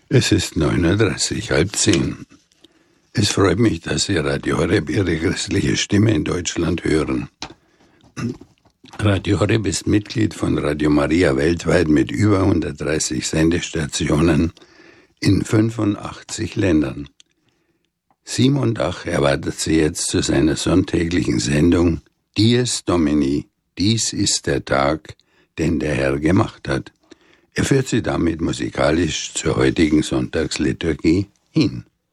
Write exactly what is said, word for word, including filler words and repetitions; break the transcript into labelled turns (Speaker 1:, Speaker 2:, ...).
Speaker 1: Es ist neun Uhr dreißig, halb zehn. Es freut mich, dass Sie Radio Horeb, Ihre christliche Stimme in Deutschland hören. Radio Horeb ist Mitglied von Radio Maria weltweit mit über hundertdreißig Sendestationen in fünfundachtzig Ländern. Simon Dach erwartet Sie jetzt zu seiner sonntäglichen Sendung Dies Domini, dies ist der Tag, den der Herr gemacht hat. Er führt Sie damit musikalisch zur heutigen Sonntagsliturgie hin.